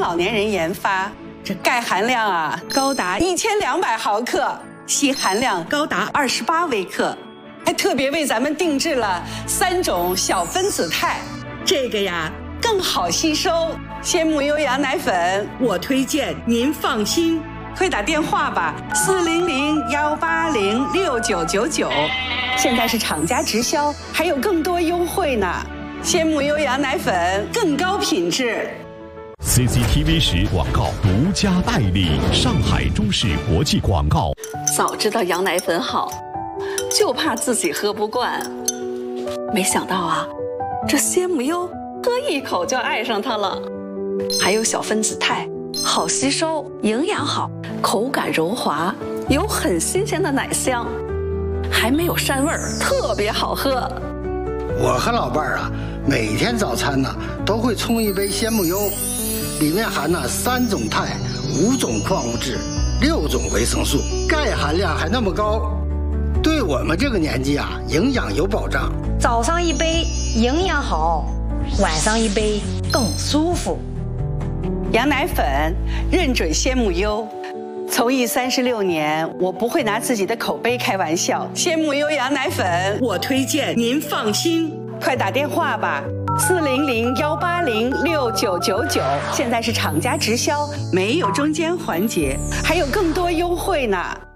老年人研发。这钙含量啊高达1200毫克，硒含量高达28微克，还特别为咱们定制了3种小分子肽，这个呀更好吸收。鲜母优羊奶粉，我推荐您放心。快打电话吧，400-180-6999，现在是厂家直销，还有更多优惠呢。鲜母优羊奶粉更高品质。 CCTV 10广告独家代理，上海中视国际广告。 早知道羊奶粉好，就怕自己喝不惯。没想到啊，这鲜母优喝一口就爱上它了。还有小分子肽，好吸收，营养好，口感柔滑，有很新鲜的奶香，还没有膻味儿，特别好喝。 我和老伴儿啊，每天早餐呢都会冲一杯鲜母优，里面含了3种肽、5种矿物质、6种维生素，钙含量还那么高，对我们这个年纪啊，营养有保障。 早上一杯营养好，晚上一杯更舒服。 羊奶粉认准鲜母优，从艺36年，我不会拿自己的口碑开玩笑。鲜母优羊奶粉，我推荐您放心。快打电话吧，400-180-6999，现在是厂家直销，没有中间环节，还有更多优惠呢。